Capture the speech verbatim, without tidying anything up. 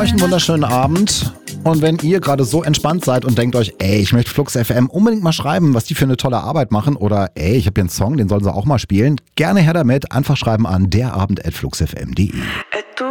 euch einen wunderschönen Abend. Und wenn ihr gerade so entspannt seid und denkt euch, ey, ich möchte Flux F M unbedingt mal schreiben, was die für eine tolle Arbeit machen, oder ey, ich habe hier einen Song, den sollen sie auch mal spielen, gerne her damit. Einfach schreiben an derabend at fluxfm punkt de.